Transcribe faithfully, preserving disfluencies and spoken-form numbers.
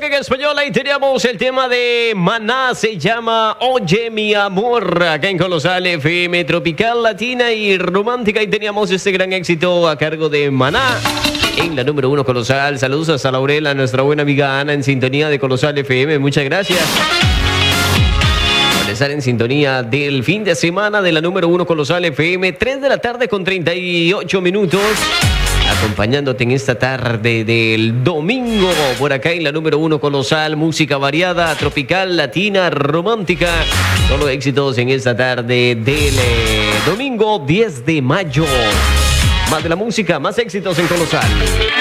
en español. Ahí teníamos el tema de Maná, se llama Oye mi amor, acá en Colosal F M, tropical, latina y romántica. Ahí teníamos este gran éxito a cargo de Maná. En la número uno Colosal, saludos hasta Laurela, nuestra buena amiga Ana en sintonía de Colosal F M, muchas gracias. Por estar en sintonía del fin de semana de la número uno Colosal F M, tres de la tarde con treinta y ocho minutos. Acompañándote en esta tarde del domingo, por acá en la número uno Colosal, música variada, tropical, latina, romántica. Solo éxitos en esta tarde del eh, domingo diez de mayo. Más de la música, más éxitos en Colosal.